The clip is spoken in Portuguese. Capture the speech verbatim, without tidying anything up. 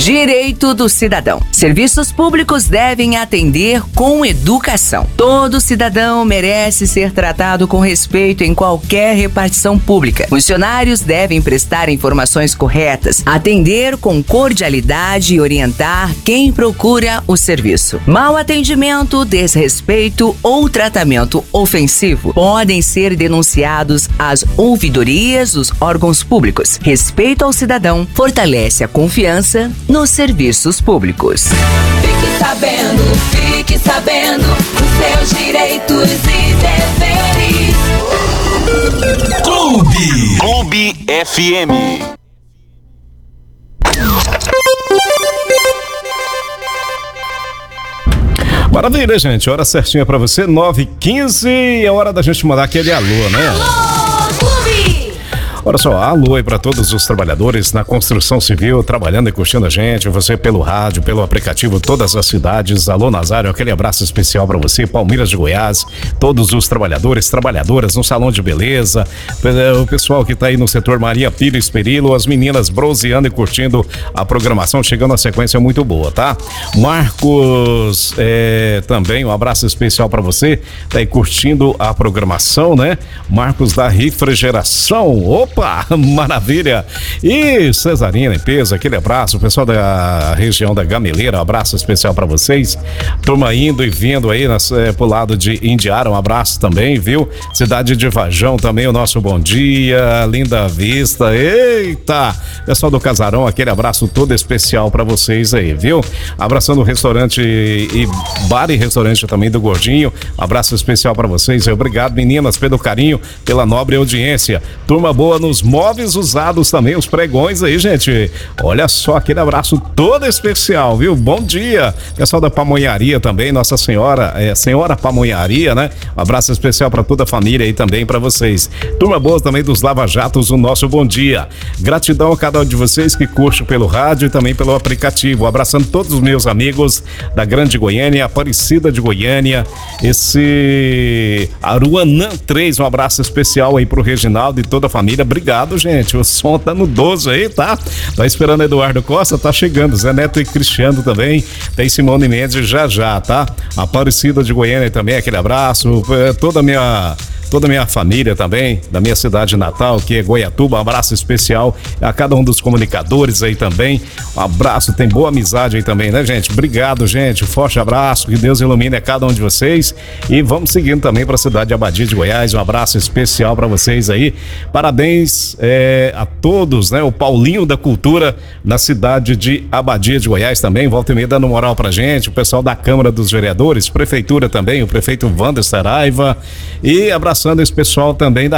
Direito do cidadão. Serviços públicos devem atender com educação. Todo cidadão merece ser tratado com respeito em qualquer repartição pública. Funcionários devem prestar informações corretas, atender com cordialidade e orientar quem procura o serviço. Mau atendimento, desrespeito ou tratamento ofensivo podem ser denunciados às ouvidorias dos órgãos públicos. Respeito ao cidadão fortalece a confiança nos serviços públicos. Fique sabendo, fique sabendo os seus direitos e deveres. Clube. Clube F M. Maravilha, gente. Hora certinha pra você, nove e quinze. É hora da gente mandar aquele alô, né? Alô, Clube! Olha só, alô aí para todos os trabalhadores na construção civil, trabalhando e curtindo a gente, você pelo rádio, pelo aplicativo, todas as cidades. Alô, Nazário, aquele abraço especial para você, Palmeiras de Goiás, todos os trabalhadores, trabalhadoras no salão de beleza, o pessoal que tá aí no setor Maria Pires Perillo, as meninas bronzeando e curtindo a programação, chegando a sequência muito boa, tá? Marcos, é, também um abraço especial para você, tá aí curtindo a programação, né? Marcos da Refrigeração, opa! Opa, maravilha! E Cesarinha Limpeza, aquele abraço, o pessoal da região da Gameleira, um abraço especial para vocês. Turma indo e vindo aí nas, é, pro lado de Indiara, um abraço também, viu? Cidade de Vajão também, o nosso bom dia, linda vista, eita! Pessoal do Casarão, aquele abraço todo especial para vocês aí, viu? Abraçando o restaurante e bar e restaurante também do Gordinho, um abraço especial para vocês, obrigado meninas pelo carinho, pela nobre audiência. Turma boa nos móveis usados também, os pregões aí, gente. Olha só, aquele abraço todo especial, viu? Bom dia. Pessoal da Pamonharia também, Nossa Senhora, é, Senhora Pamonharia, né? Um abraço especial para toda a família aí também para vocês. Turma boa também dos Lava Jatos, o nosso bom dia. Gratidão a cada um de vocês que curte pelo rádio e também pelo aplicativo. Abraçando todos os meus amigos da Grande Goiânia, Aparecida de Goiânia, esse Aruanã três, um abraço especial aí pro Reginaldo e toda a família. Obrigado, gente. O som tá no doze aí, tá? Tá esperando Eduardo Costa, tá chegando. Zé Neto e Cristiano também. Tem Simone Mendes já já, tá? Aparecida de Goiânia também, aquele abraço. Toda a minha... Toda a minha família também, da minha cidade natal, que é Goiatuba, um abraço especial a cada um dos comunicadores aí também, um abraço, tem boa amizade aí também, né, gente? Obrigado, gente, um forte abraço, que Deus ilumine a cada um de vocês e vamos seguindo também para a cidade de Abadia de Goiás, um abraço especial para vocês aí, parabéns é, a todos, né? O Paulinho da Cultura na cidade de Abadia de Goiás também, volta e meia dando moral pra gente, o pessoal da Câmara dos Vereadores, Prefeitura também, o prefeito Wander Saraiva e abraço esse pessoal também da